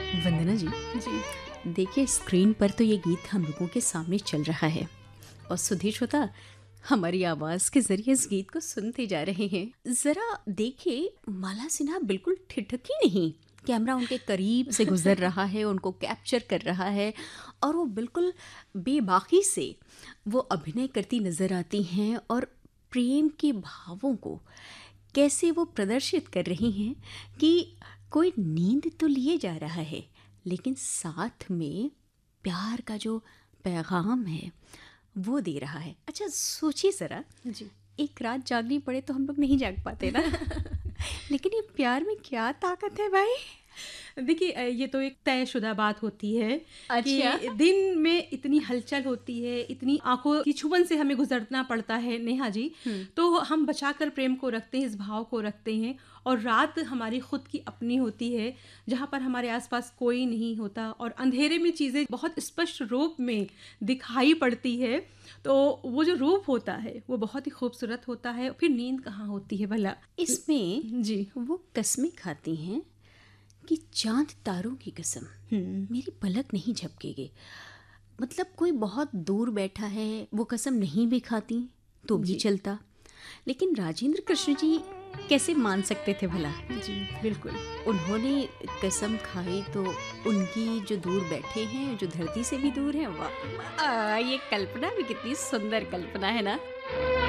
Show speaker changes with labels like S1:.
S1: वंदना जी,
S2: जी।
S1: देखिए स्क्रीन पर तो ये गीत हम लोगों के सामने चल रहा है और सुधीर श्रोता हमारी आवाज़ के ज़रिए इस गीत को सुनते जा रहे हैं। ज़रा देखिए, माला सिन्हा बिल्कुल ठिठकी नहीं, कैमरा उनके करीब से गुजर रहा है, उनको कैप्चर कर रहा है और वो बिल्कुल बेबाकी से वो अभिनय करती नज़र आती हैं और प्रेम के भावों को कैसे वो प्रदर्शित कर रही हैं कि कोई नींद तो लिए जा रहा है लेकिन साथ में प्यार का जो पैगाम है वो दे रहा है। अच्छा सोचिए ज़रा,
S2: जी।
S1: एक रात जागनी पड़े तो हम लोग नहीं जाग पाते ना लेकिन ये प्यार में क्या ताकत है भाई।
S2: देखिए ये तो एक तयशुदा बात होती है
S1: अच्छा।
S2: कि दिन में इतनी हलचल होती है, इतनी आंखों की छुबन से हमें गुजरना पड़ता है नेहा जी। तो हम बचाकर प्रेम को रखते हैं, इस भाव को रखते हैं, और रात हमारी खुद की अपनी होती है जहाँ पर हमारे आसपास कोई नहीं होता और अंधेरे में चीज़ें बहुत स्पष्ट रूप में दिखाई पड़ती है। तो वो जो रूप होता है वो बहुत ही खूबसूरत होता है। फिर नींद कहाँ होती है भला।
S1: इसमें
S2: जी।
S1: वो कसमें खाती हैं कि चांद तारों की कसम मेरी पलक नहीं झपकेगी। मतलब कोई बहुत दूर बैठा है वो कसम नहीं भी खाती तो भी
S2: जी।
S1: चलता, लेकिन राजेंद्र कृष्ण जी कैसे मान सकते थे भला।
S2: जी बिल्कुल।
S1: उन्होंने कसम खाई तो उनकी जो दूर बैठे हैं, जो धरती से भी दूर हैं, वाह ये कल्पना भी कितनी सुंदर कल्पना है ना।